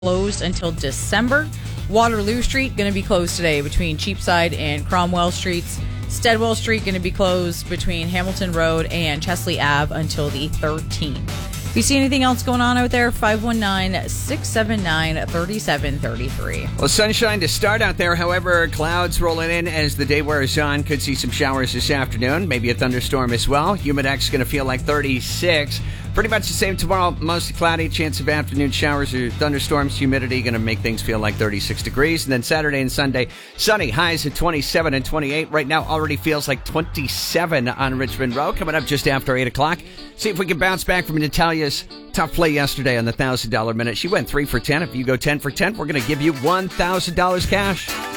closed until December. Waterloo Street going to be closed today between Cheapside and Cromwell Streets. Steadwell Street going to be closed between Hamilton Road and Chesley Ave until the 13th. If you see anything else going on out there, 519-679-3733. Well, sunshine to start out there. However, clouds rolling in as the day wears on. Could see some showers this afternoon. Maybe a thunderstorm as well. Humidex going to feel like 36. Pretty much the same tomorrow. Mostly cloudy. Chance of afternoon showers or thunderstorms. Humidity going to make things feel like 36 degrees. And then Saturday and Sunday, sunny. Highs at 27 and 28. Right now already feels like 27 on Richmond Road. Coming up just after 8 o'clock. See if we can bounce back from Natalia's tough play yesterday on the $1,000 minute. She went 3 for 10. If you go 10 for 10, we're going to give you $1,000 cash.